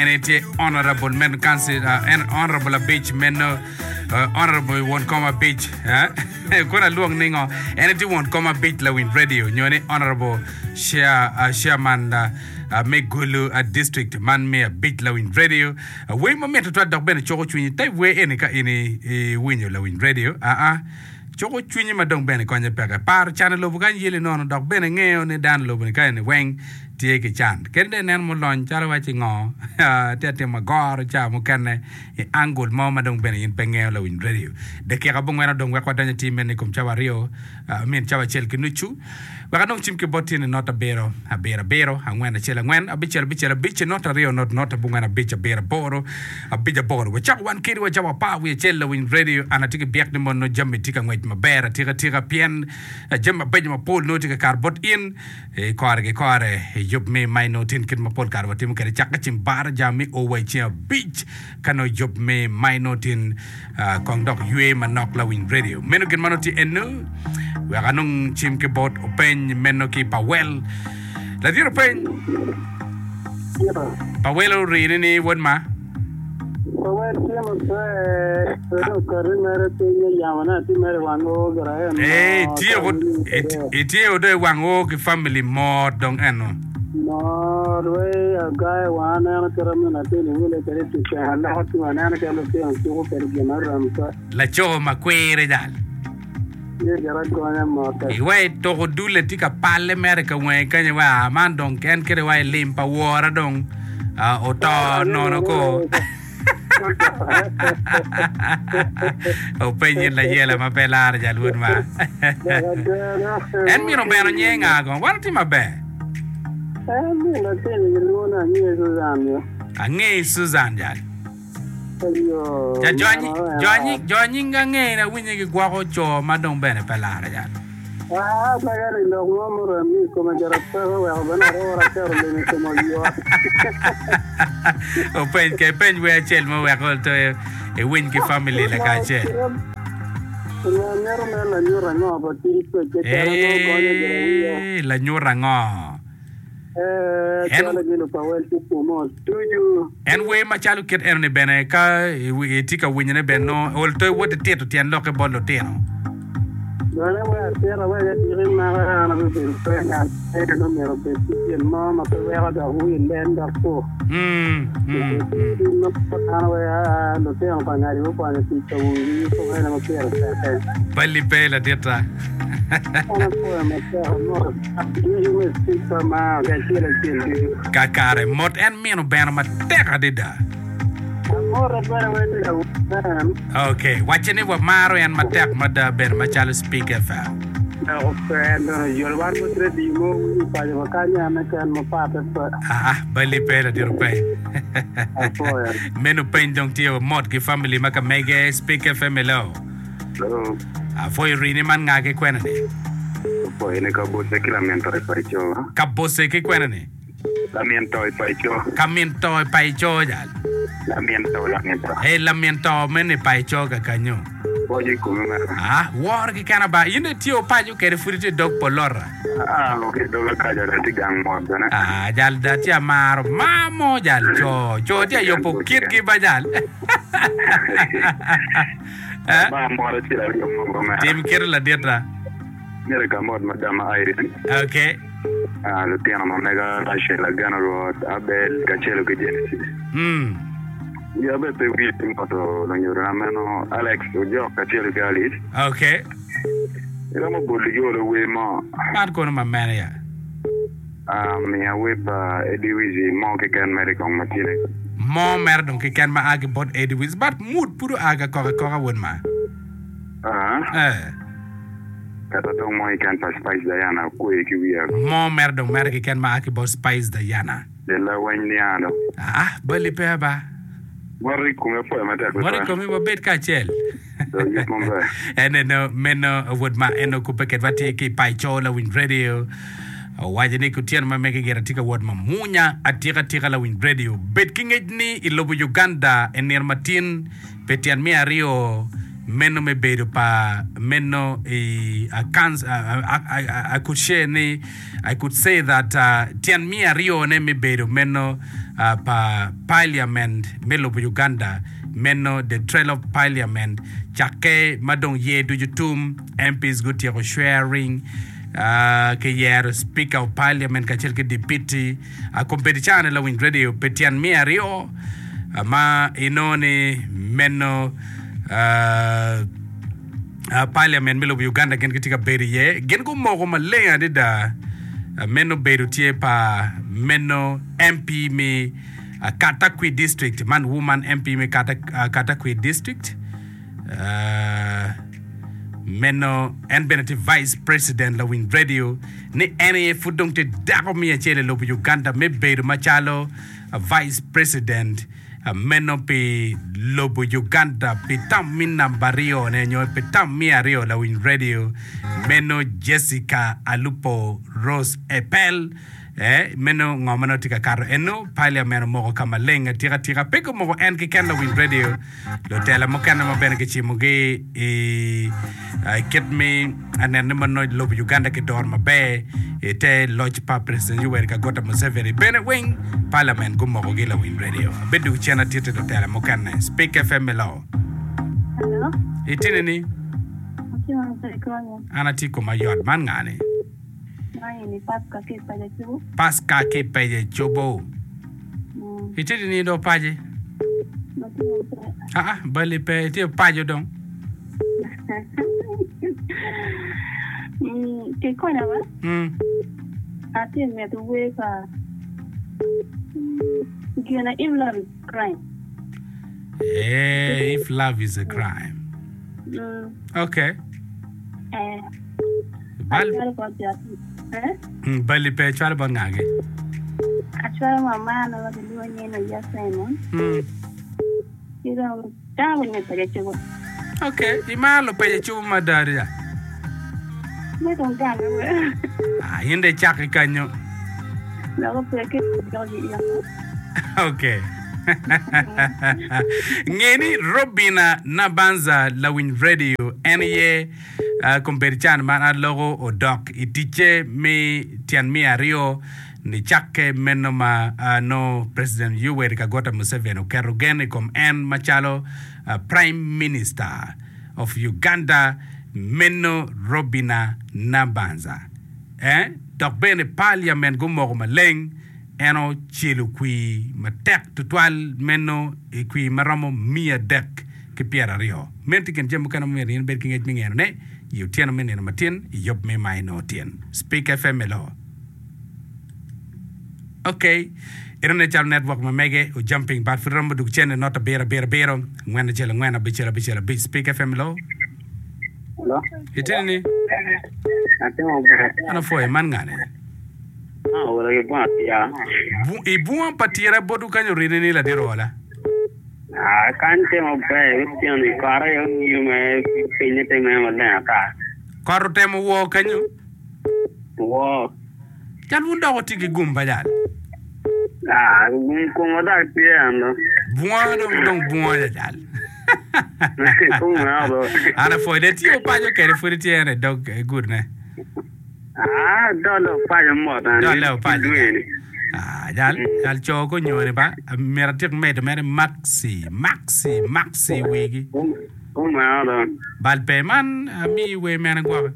NAT honorable men council and honorable beach men honorable won't come a beach kuna luong ningo NAT won't come a beach la win radio nyone honorable chairman Megulu district man me a beach la win radio we momento to dog ben choko chwini tai we enika ini winyo la win radio choko chwini madong ben ko nya pega par channel lo bugan yele non dog ben ngeo ne dan lo ben kai ne weng tie ke chan kende nen mo lon chara wa chi ngo te ma gor cha mo kan angol mo madong ben yin pengeo la win radio de ke ga bongwana dong wa ko danya team ne kum chawa rio men chawa chel ke nuchu wa kanong chim ke botin not a bero angwen chela ngwen abichel bich not a rio not bongwana bich a bero boro a bija boro wa chak wan kiri wa chawa pa we chel la win radio anatike biak ne mo no jamme tika ngwet ma bera tika pien jamma bej ma pol no tika karbot in kore job me mai no tin kit ma pol karbot im kere chak chim bar jami o we chia beach kano job me mai no tin kong dok yue manok la win radio meno kin manoti enu wa kanong chim ke bot open meno ki pawel la dir open pawelo ri ni won ma Tio de wango ki family more dong eno. No, way a guy one and a La cho ma quere dal. Iwe to dule tika pale America when kanya wa man dong ken kere wa limpa wara dong oto no ko. Opinion la yela ma pelar ja luon ma. En mi no beno nyenga go. What ti ma be? La tele luna ni Susan. Ange Susan ja. Ja Johnny ngange na winye ki gwa ko cho ma dong bene pelar ja. Magari lo uomo mi come gerattero wa bana ora tero le come io. Open ke pen we chel mo we ko to e win ki family la ka che. La nyura ngo. En we ma chalu ket erne bene ka e tika winyene beno ol to wote teto tien loke bollo teno. Bueno, voy a hacer la voy a decir nada, no me pena, no me lo pedí, mamá, pero voy a dar un lenda po. No voy a no tengo para nadie, para decir que un poco no quiero hacer. Belli pela dieta. No puedo meter, no. Yo me siento mal, que quiero decir. Kakare mot en meno bena ma teka dida. Okay, watching it with Maro and Matek Mada Ben Machalo Speak FM. Bali pela di rupai. Menu pain dong tio mod ki family maka mege Speak FM hello. Hello. Foi rini man ngake kwenane. Foi ne kabose kilamento repaicho. Kabose ki kwenane. Lamiento e paicho. Camento e paicho jal. Lamiento. Lamiento mene paicho ka kanyo. Oye kuma. War ki kana ba yine tio paju kere furite dog polora. Okay, dog ka jara tigang mo dana. Jal da ti amaro mamo jal cho dia yo po kit ki bajal. Ba mo ra ti la yo mo ma. Tim kir la dietra. Mira ka mod madama Iris. Okay. Lo piano ma mega lascia la gana ro Abel Cacelo che Genesis. Io avete visto in foto lo meno Alex o gioca Cacelo che Alice. Okay. Eravamo bolliolo we ma. Mar kono ma mena ya. Mi awepa Ediwizi mo che kan American matire. Mo merdon che kan ma age bot Ediwizi but mood puro aga koga won ma. Kata dong mo ikan pa Spice Diana kue ki wiya. Mo merdon merke ken ma aki bo Spice Diana. De la wanyano. Bali pe ba. Wari kuma po mata ko. Wari kuma ba bet ka chel. No meno would ma eno ku paket vati ki pai chola win radio. Wajani ku tian ma meke gera tika word ma munya atira la win radio. Bet kingedni ilobo Uganda enir matin petian mi ario. Meno me bedo pa meno I could say that tian mi ario ne me bedo meno pa parliament melo Uganda menno the trail of parliament chake madong ye du jutum MPs gutiero sharing ke yer speaker of parliament ka chelke deputy a competition la win radio petian miario ma inone menno parliament melo Uganda gen kitika beriye gen ko mo ko malenga dida menno berutie pa menno MP me Katakwi district man woman MP me Katakwi district menno en benefit vice president la win radio ni ene fudong te dako mi chele lo Uganda me beru machalo vice president menno pe lobo Uganda pe tammin nambario ne nyo pe tammi ario la win radio menno Jessica Alupo Rose Epel menno ngomano tika karo eno parliament mo kama lenga tira peko mo en ke ken la win radio lo tela mo kan mo ben ke chimo ge ket me anen mo no lobo Uganda ke dor ma be te lodge pa president yuwer ka gota mo severi ben wing parliament go mo ge la win radio bedu chana tite do tela mo kan speak FM lo hello itinini ana tiko mayod man ngane ni Pasca ke paye chobo itinini do paje bali pe ti paje don ke kona wa ati me do we ka gina if love is crime if love is a crime okay bali pe chwal bon ngage achwala mama na wa duwa nyeno ya Simon iro tawo ne pele chugo okay imalo pele chugo madaria me don gana we yende chaki kanyo na go pele ke ya okay ngeni Robina Nabanza la win radio NE competition man logo o doc itiche me tian mi ario ni chakke menoma no president Yoweri Kaguta Museveni kerugeni kom en machalo prime minister of Uganda menno Robina Nabanza doc bene parliament gumo maleng eno chilu kui matek tutwal menno kui maramo mia dek ke piera rio menti ken jemu kana meri en berking et mingeno ne you tiena meneno matien yob me mai no tien speak FM lo okay irone chal network ma mege o jumping back from du chene nota bera ngwana chela ngwana bichela bi speak FM lo hello itini atemo ana foi man ngane wala ke patia buan patira bodu kanyo rineni la dirola kante mo be tioni kara yo ni me pinete me wala ka karo temo wo kanyo wo tan wunda ko tigi gumba dal ko mo da piano buan dong buan dal ana foi de tio pajo kere foi de tiene dog good ne dolo pajo mo dan dolo pajo dal chogo nyore ba mera tek med mere maxi wigi bal payman mi we mena gwa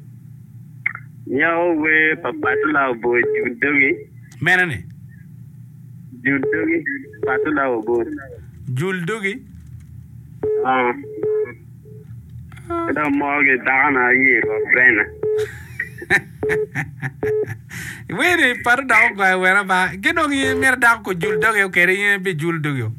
yo we papatula bo judogi mena ne judogi patula bo juldogi da moge dana yero brena were par da ko wera ba gedong yi mer da ko juldog yo kere yi be juldog yo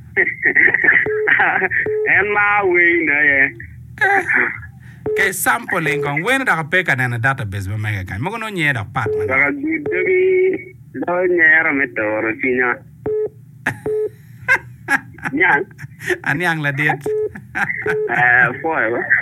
en ma we na ye ke sampling kon wen da pe ka na database ba mega kan mo no nye da pat man da judogi da nyera metoro tinya nyang ani ang la det foi